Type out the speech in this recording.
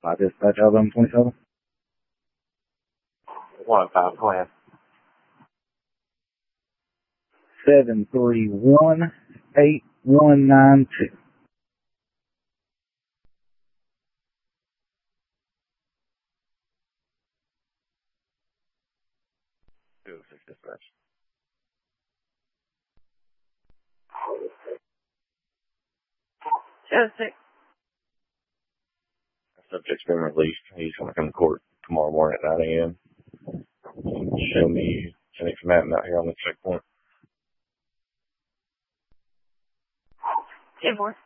Dispatch Alabama 27. 105, go ahead. 731-8192. Dispatch. Subject's been released. He's going to come to court tomorrow morning at 9 a.m. Show me an information out here on the checkpoint. 10-4.